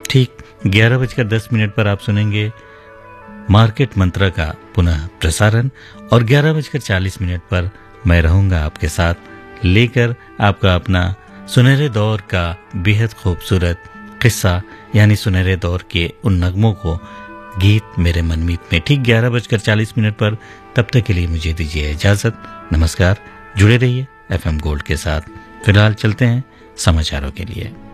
ठीक 11:10 पर आप सुनेंगे मार्केट मंत्रा का पुनः प्रसारण और 11:40 पर मैं रहूंगा आपके साथ लेकर आपका अपना सुनहरे दौर का बेहद खूबसूरत किस्सा यानी सुनहरे दौर के उन नगमों को गीत मेरे मनमीत में ठीक 11:40 पर। तब तक के लिए मुझे दीजिए इजाजत। नमस्कार, जुड़े रहिए FM गोल्ड के साथ। फिलहाल चलते हैं समाचारों के लिए।